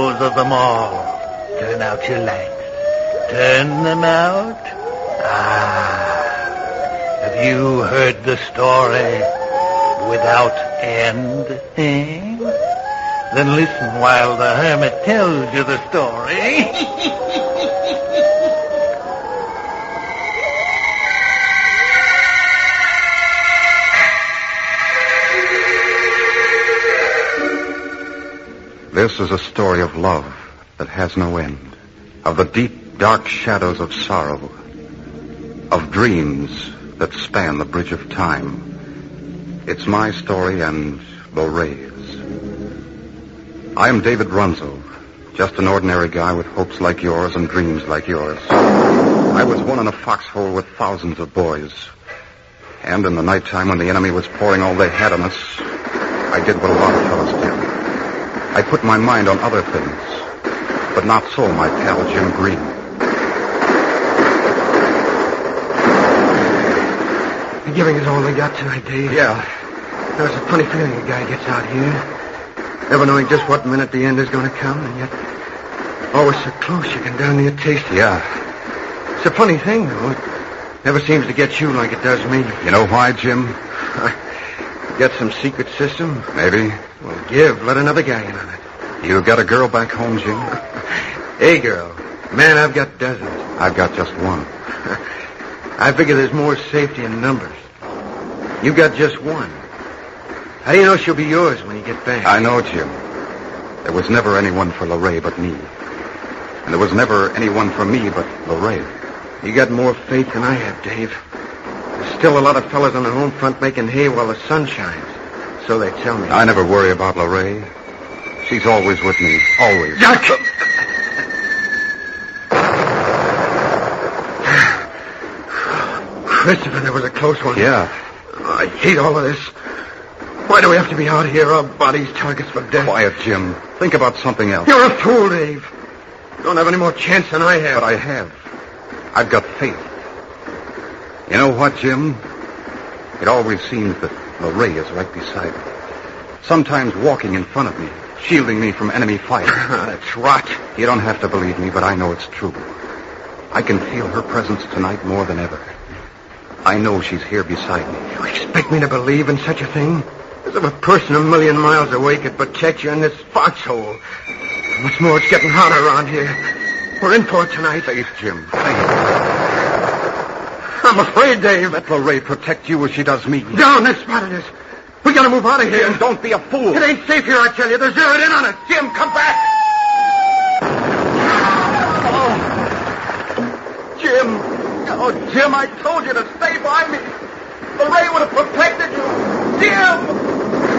dispose of them all. Turn out your lights. Turn them out. Have you heard the story without end? Eh? Then listen while the hermit tells you the story. This is a story of love that has no end, of the deep, dark shadows of sorrow, of dreams that span the bridge of time. It's my story and Lorraine's. I am David Runzo, just an ordinary guy with hopes like yours and dreams like yours. I was one in a foxhole with thousands of boys. And in the nighttime when the enemy was pouring all they had on us, I did what a lot of fellas did. I put my mind on other things, but not so my pal Jim Green. You're giving us all we got tonight, Dave. Yeah. There's a funny feeling a guy gets out here, never knowing just what minute the end is going to come, and yet always so close you can damn near taste it. Yeah. It's a funny thing, though. It never seems to get you like it does me. You know why, Jim? Get some secret system? Maybe. Well, let another guy in on it. You got a girl back home, Jim? A girl. Man, I've got dozens. I've got just one. I figure there's more safety in numbers. You got just one. How do you know she'll be yours when you get back? I know, Jim. There was never anyone for Lorraine but me. And there was never anyone for me but Lorraine. You got more faith than I have, Dave. There's still a lot of fellas on the home front making hay while the sun shines. So they tell me. I never worry about Lorraine. She's always with me. Always. Christopher, that was a close one. Yeah. I hate all of this. Why do we have to be out here, our bodies targets for death? Quiet, Jim. Think about something else. You're a fool, Dave. You don't have any more chance than I have. But I have. I've got faith. You know what, Jim? It always seems that Lorraine is right beside me. Sometimes walking in front of me, shielding me from enemy fire. That's rot. You don't have to believe me, but I know it's true. I can feel her presence tonight more than ever. I know she's here beside me. You expect me to believe in such a thing? As if a person a million miles away could protect you in this foxhole. What's more, it's getting hotter around here. We're in for it tonight. Faith, Jim. Faith. I'm afraid, Dave. Let Lorraine protect you as she does me. Down, that spotted us. We gotta move out of here. Jim, don't be a fool. It ain't safe here, I tell you. They're zeroed in on us. Jim, come back. Oh, Jim, I told you to stay by me. Lorraine would have protected you. Jim!